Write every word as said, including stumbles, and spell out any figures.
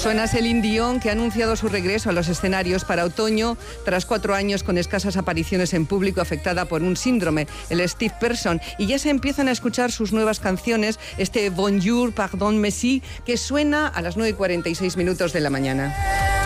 Suena Celine Dion, que ha anunciado su regreso a los escenarios para otoño tras cuatro años con escasas apariciones en público, afectada por un síndrome, el Stiff Person, y ya se empiezan a escuchar sus nuevas canciones, este Bonjour, Pardon, Merci, que suena a las nueve y cuarenta y seis minutos de la mañana.